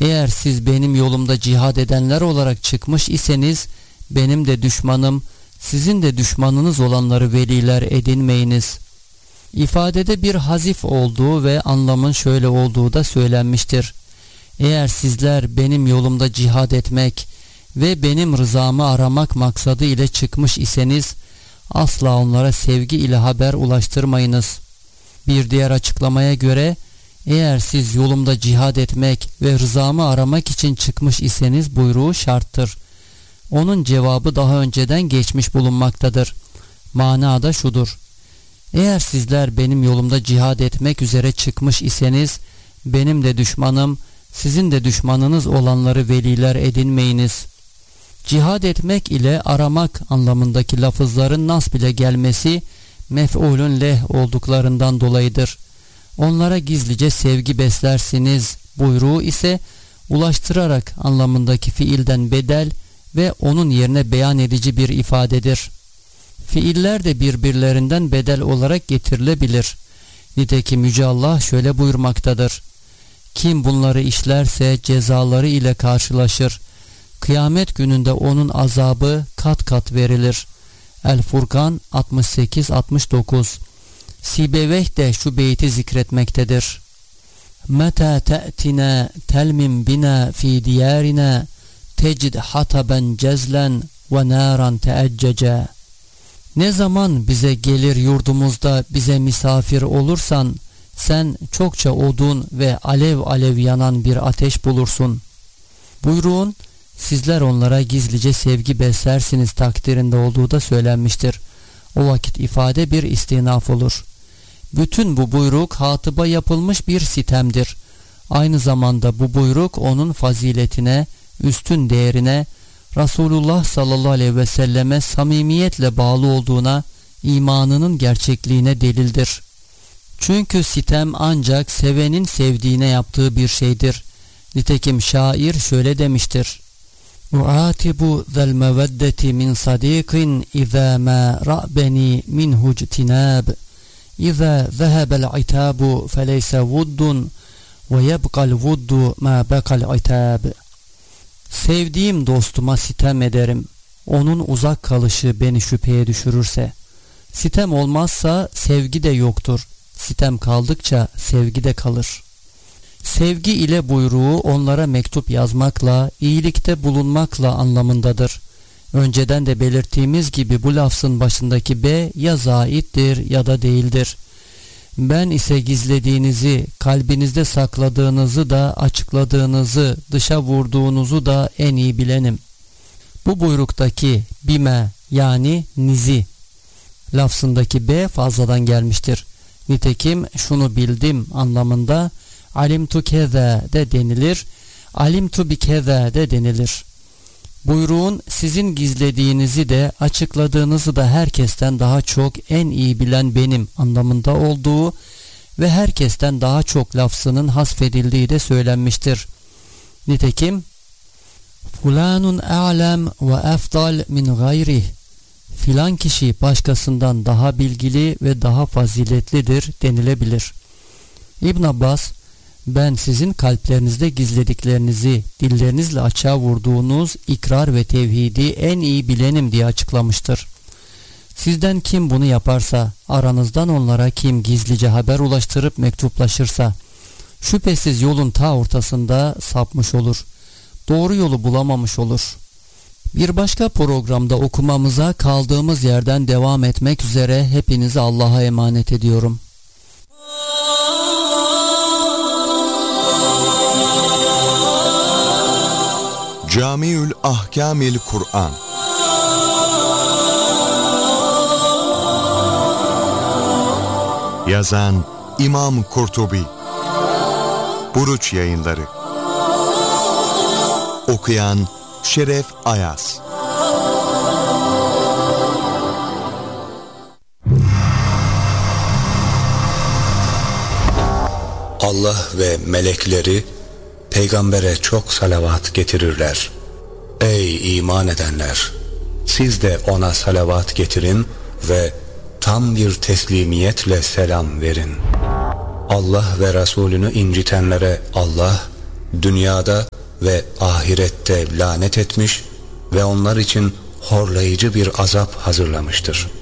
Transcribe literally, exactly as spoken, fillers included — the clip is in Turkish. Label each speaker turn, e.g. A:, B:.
A: Eğer siz benim yolumda cihad edenler olarak çıkmış iseniz, benim de düşmanım, sizin de düşmanınız olanları veliler edinmeyiniz. İfadede bir hazif olduğu ve anlamın şöyle olduğu da söylenmiştir. Eğer sizler benim yolumda cihad etmek ve benim rızamı aramak maksadı ile çıkmış iseniz, asla onlara sevgi ile haber ulaştırmayınız. Bir diğer açıklamaya göre, eğer siz yolumda cihad etmek ve rızamı aramak için çıkmış iseniz buyruğu şarttır. Onun cevabı daha önceden geçmiş bulunmaktadır. Mana da şudur: eğer sizler benim yolumda cihad etmek üzere çıkmış iseniz, benim de düşmanım, sizin de düşmanınız olanları veliler edinmeyiniz. Cihad etmek ile aramak anlamındaki lafızların nasb ile gelmesi, mef'ulün leh olduklarından dolayıdır. Onlara gizlice sevgi beslersiniz buyruğu ise ulaştırarak anlamındaki fiilden bedel ve onun yerine beyan edici bir ifadedir. Fiiller de birbirlerinden bedel olarak getirilebilir. Nitekim Yüce Allah şöyle buyurmaktadır: kim bunları işlerse cezaları ile karşılaşır. Kıyamet gününde onun azabı kat kat verilir. El-Furkan altmış sekiz altmış dokuz. Sibeveyh de şu beyti zikretmektedir: Meta te'tina telmim bina fi diyarina tecid hataben cezlen ve naran teecceca. Ne zaman bize gelir yurdumuzda bize misafir olursan, sen çokça odun ve alev alev yanan bir ateş bulursun. Buyruğun sizler onlara gizlice sevgi beslersiniz takdirinde olduğu da söylenmiştir. O vakit ifade bir istinaf olur. Bütün bu buyruk hatıba yapılmış bir sitemdir. Aynı zamanda bu buyruk onun faziletine, üstün değerine, Resulullah sallallahu aleyhi ve selleme samimiyetle bağlı olduğuna, imanının gerçekliğine delildir. Çünkü sitem ancak sevenin sevdiğine yaptığı bir şeydir. Nitekim şair şöyle demiştir: U'atibu zel meveddeti min sadiqin izâ mâ ra'beni minhu ctinâb. İzâ zehebel itabu feleyse vuddun ve yebkal vuddu mâ bekal itab. Sevdiğim dostuma sitem ederim. Onun uzak kalışı beni şüpheye düşürürse. Sitem olmazsa sevgi de yoktur. Sitem kaldıkça sevgi de kalır. Sevgi ile buyruğu onlara mektup yazmakla, iyilikte bulunmakla anlamındadır. Önceden de belirttiğimiz gibi bu lafzın başındaki B ya zaittir ya da değildir. Ben ise gizlediğinizi, kalbinizde sakladığınızı da, açıkladığınızı, dışa vurduğunuzu da en iyi bilenim. Bu buyruktaki bime yani nizi lafzındaki B fazladan gelmiştir. Nitekim şunu bildim anlamında alimtu keze de denilir, alimtu bi keze de denilir. Buyruğun sizin gizlediğinizi de açıkladığınızı da herkesten daha çok en iyi bilen benim anlamında olduğu ve herkesten daha çok lafzının hasfedildiği de söylenmiştir. Nitekim fulanun a'lem ve efdal min gayrih, filan kişi başkasından daha bilgili ve daha faziletlidir denilebilir. İbn Abbas, ben sizin kalplerinizde gizlediklerinizi dillerinizle açığa vurduğunuz ikrar ve tevhidi en iyi bilenim diye açıklamıştır. Sizden kim bunu yaparsa, aranızdan onlara kim gizlice haber ulaştırıp mektuplaşırsa, şüphesiz yolun ta ortasında sapmış olur. Doğru yolu bulamamış olur. Bir başka programda okumamıza kaldığımız yerden devam etmek üzere hepinizi Allah'a emanet ediyorum.
B: Camiül Ahkamil Kur'an. Yazan İmam Kurtubi. Buruç Yayınları. Okuyan Şeref Ayaz.
C: Allah ve melekleri peygambere çok salavat getirirler. Ey iman edenler! Siz de ona salavat getirin ve tam bir teslimiyetle selam verin. Allah ve Resulünü incitenlere Allah, dünyada ve ahirette lanet etmiş ve onlar için horlayıcı bir azap hazırlamıştır.